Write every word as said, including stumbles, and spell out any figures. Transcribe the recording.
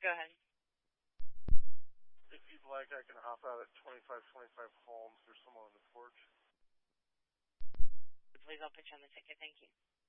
Go ahead. If you'd like, I can hop out at twenty-five twenty-five Holmes. There's someone on the porch. Please, I'll put you on the ticket. Thank you.